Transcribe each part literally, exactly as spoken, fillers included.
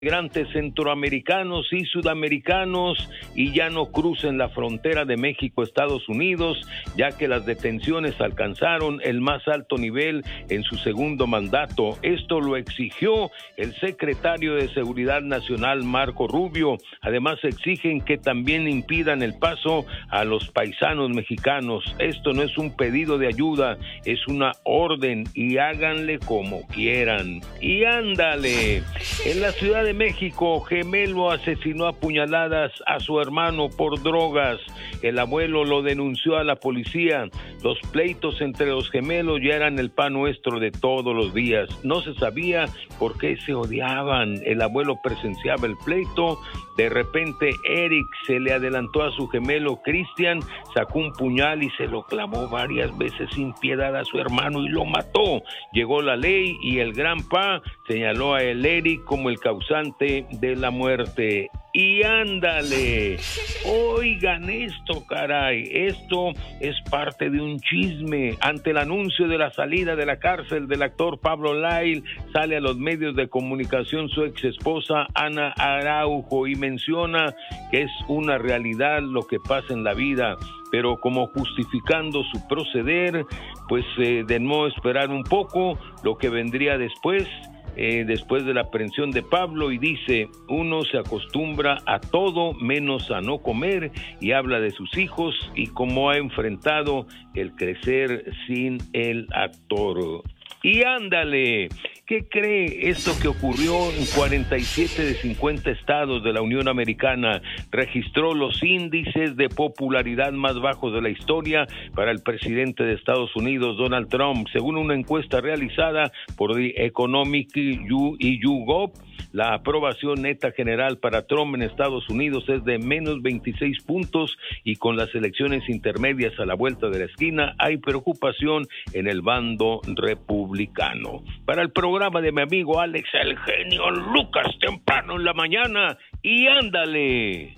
migrantes centroamericanos y sudamericanos y ya no crucen la frontera de México a Estados Unidos, ya que las detenciones alcanzaron el más alto nivel en su segundo mandato. Esto lo exigió el secretario de Seguridad Nacional, Marco Rubio. Además, exigen que también impidan el paso a los paisanos mexicanos. Esto no es un pedido de ayuda, es una orden y háganle como quieran. Y ándale, en la Ciudad de México, gemelo asesinó a puñaladas a su hermano por drogas. El abuelo lo denunció a la policía. Los pleitos entre los gemelos ya eran el pan nuestro de todos los días. No se sabía por qué se odiaban. El abuelo presenciaba el pleito. De repente, Eric se le adelantó a su gemelo Cristian, sacó un puñal y se lo clavó varias veces sin piedad a su hermano y lo mató. Llegó la ley y el gran pa señaló a el Eric como el causante de la muerte. Y ándale, oigan esto, caray, esto es parte de un chisme. Ante el anuncio de la salida de la cárcel del actor Pablo Lyle, sale a los medios de comunicación su ex esposa Ana Araujo y menciona que es una realidad lo que pasa en la vida, pero como justificando su proceder, pues eh, de no esperar un poco lo que vendría después. Eh, después de la aprehensión de Pablo, y dice: uno se acostumbra a todo menos a no comer, y habla de sus hijos y cómo ha enfrentado el crecer sin el actor. Y ándale, ¿qué cree? Esto que ocurrió en cuarenta y siete de cincuenta estados de la Unión Americana registró los índices de popularidad más bajos de la historia para el presidente de Estados Unidos, Donald Trump. Según una encuesta realizada por The Economic y YouGov, la aprobación neta general para Trump en Estados Unidos es de menos veintiséis puntos, y con las elecciones intermedias a la vuelta de la esquina hay preocupación en el bando republicano. Para el programa de mi amigo Alex, el genio Lucas, temprano en la mañana, y ándale.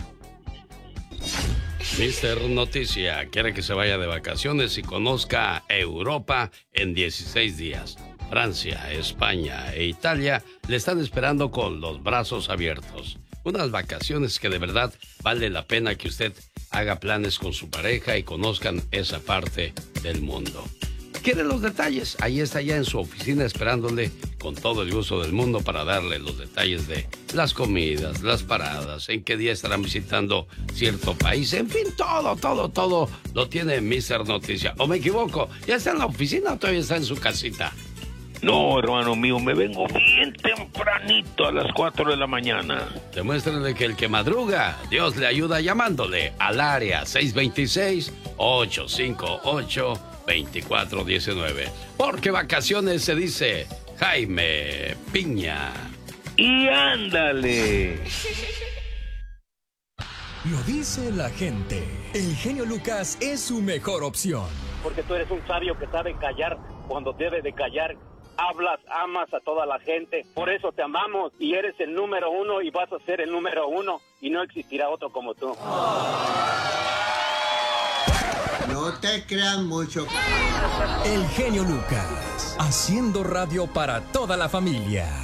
mister Noticia quiere que se vaya de vacaciones y conozca Europa en dieciséis días. Francia, España e Italia le están esperando con los brazos abiertos. Unas vacaciones que de verdad vale la pena que usted haga planes con su pareja y conozcan esa parte del mundo. ¿Quiere los detalles? Ahí está, ya en su oficina esperándole con todo el gusto del mundo para darle los detalles de las comidas, las paradas, en qué día estarán visitando cierto país. En fin, todo, todo, todo lo tiene mister Noticia. ¿O me equivoco? ¿Ya está en la oficina o todavía está en su casita? No, hermano mío, me vengo bien tempranito a las cuatro de la mañana. Demuéstrenle que el que madruga, Dios le ayuda llamándole al área seis dos seis, ocho cinco ocho, dos cuatro uno nueve. Porque vacaciones se dice Jaime Piña. Y ándale. Lo dice la gente. El genio Lucas es su mejor opción. Porque tú eres un sabio que sabe callar cuando debe de callar. Hablas, amas a toda la gente, por eso te amamos y eres el número uno y vas a ser el número uno y no existirá otro como tú. No te creas mucho. El genio Lucas, haciendo radio para toda la familia.